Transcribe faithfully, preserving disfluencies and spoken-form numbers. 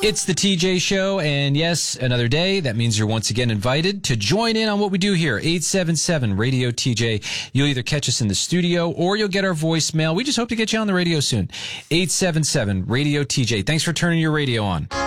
It's the T J Show, and yes, another day. That means you're once again invited to join in on what we do here. eight seven seven radio T J. You'll either catch us in the studio or you'll get our voicemail. We just hope to get you on the radio soon. eight seven seven radio T J. Thanks for turning your radio on.